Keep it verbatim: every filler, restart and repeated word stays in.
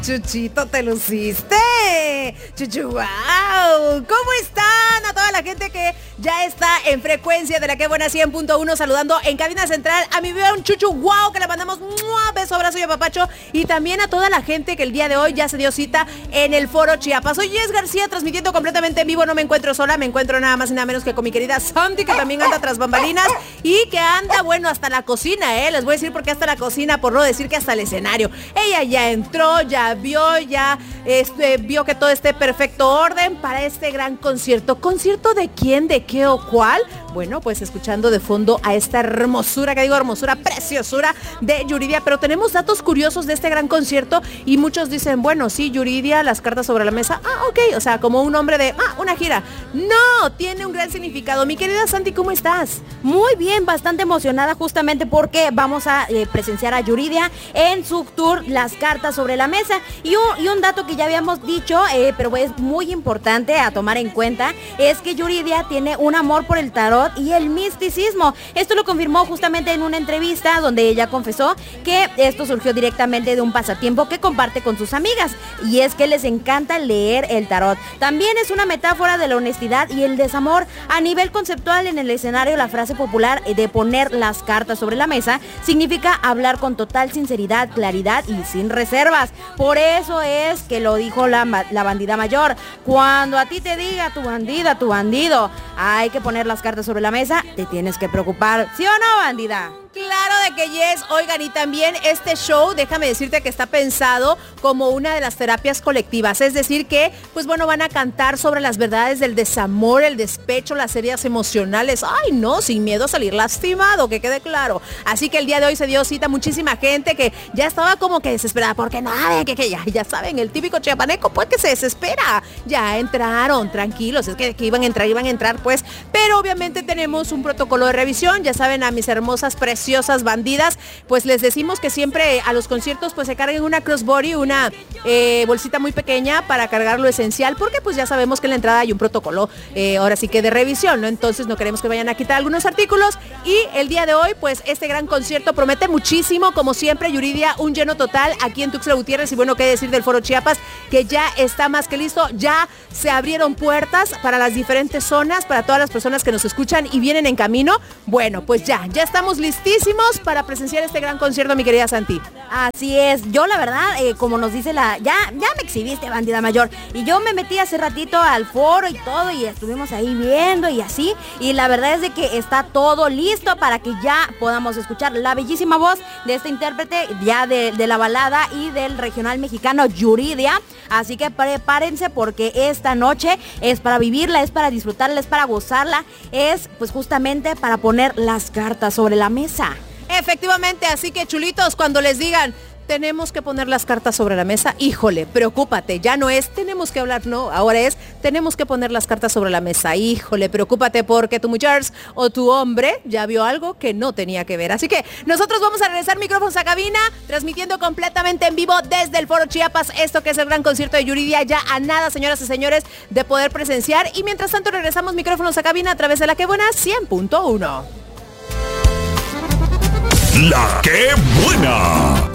Chuchito, te luciste. Chuchu, wow. ¿Cómo están? A toda la gente que ya está en frecuencia de la que buena cien punto uno, saludando en cabina central a mi bebé, un Chuchu, wow, que le mandamos un beso, abrazo y apapacho. Y también a toda la gente que el día de hoy ya se dio cita en el Foro Chiapas. Soy Jess García, transmitiendo completamente en vivo. No me encuentro sola, me encuentro nada más y nada menos que con mi querida Sandy, que también anda tras bambalinas y que anda, bueno, hasta la cocina, ¿eh? Les voy a decir por qué hasta la cocina, por no decir que hasta el escenario. Ella ya entró, ya vio, ya este, vio que todo esté perfecto orden para este gran concierto. ¿Concierto de quién, de qué o cuál? Bueno, pues escuchando de fondo a esta hermosura, que digo hermosura, preciosura de Yuridia, pero tenemos datos curiosos de este gran concierto y muchos dicen, bueno, sí, Yuridia, las cartas sobre la mesa, ah, ok, o sea, como un hombre de, ah, una gira. No, tiene un gran significado. Mi querida Santi, ¿cómo estás? Muy bien, bastante emocionada justamente porque vamos a eh, presenciar a Yuridia en su tour Las Cartas sobre la Mesa. Y un, y un dato que ya habíamos dicho, eh, pero es muy importante a tomar en cuenta, es que Yuridia tiene un amor por el tarot y el misticismo. Esto lo confirmó justamente en una entrevista donde ella confesó que esto surgió directamente de un pasatiempo que comparte con sus amigas, y es que les encanta leer el tarot. También es una metáfora de la honestidad y el desamor. A nivel conceptual, en el escenario, la frase popular de poner las cartas sobre la mesa significa hablar con total sinceridad, claridad y sin reservas. Por eso es que lo dijo la, la bandida mayor: cuando a ti te diga tu bandida, tu bandido, hay que poner las cartas sobre la mesa, te tienes que preocupar, ¿sí o no, bandida? Claro de que yes. Oigan, y también este show, déjame decirte que está pensado como una de las terapias colectivas, es decir que, pues bueno, van a cantar sobre las verdades del desamor, el despecho, las heridas emocionales. Ay, no, sin miedo a salir lastimado, que quede claro. Así que el día de hoy se dio cita muchísima gente que ya estaba como que desesperada, porque nada, que, que ya, ya saben, el típico chiapaneco, pues que se desespera. Ya entraron, tranquilos, es que, que iban a entrar, iban a entrar, pues, pero obviamente tenemos un protocolo de revisión. Ya saben, a mis hermosas preciosas preciosas bandidas, pues les decimos que siempre a los conciertos pues se carguen una crossbody, una eh, bolsita muy pequeña para cargar lo esencial, porque pues ya sabemos que en la entrada hay un protocolo, eh, ahora sí que de revisión, ¿no? Entonces no queremos que vayan a quitar algunos artículos. Y el día de hoy, pues este gran concierto promete muchísimo, como siempre, Yuridia, un lleno total aquí en Tuxtla Gutiérrez, y bueno, qué decir del Foro Chiapas, que ya está más que listo, ya se abrieron puertas para las diferentes zonas, para todas las personas que nos escuchan y vienen en camino. Bueno, pues ya, ya estamos listísimos para presenciar este gran concierto, mi querida Santi. Así es, yo la verdad, eh, como nos dice la, ya, ya me exhibiste, bandida mayor, y yo me metí hace ratito al foro y todo, y estuvimos ahí viendo y así, y la verdad es de que está todo listo para que ya podamos escuchar la bellísima voz de este intérprete ya de, de la balada y del regional mexicano, Yuridia. Así que prepárense, porque esta noche es para vivirla, es para disfrutarla, es para gozarla, es pues justamente para poner las cartas sobre la mesa. Efectivamente, así que chulitos, cuando les digan tenemos que poner las cartas sobre la mesa, híjole, preocúpate, ya no es tenemos que hablar, no, ahora es tenemos que poner las cartas sobre la mesa, híjole, preocúpate, porque tu mujer o tu hombre ya vio algo que no tenía que ver. Así que nosotros vamos a regresar micrófonos a cabina, transmitiendo completamente en vivo desde el Foro Chiapas, esto que es el gran concierto de Yuridia, ya a nada, señoras y señores, de poder presenciar. Y mientras tanto regresamos micrófonos a cabina a través de la que buena cien punto uno. La que buena.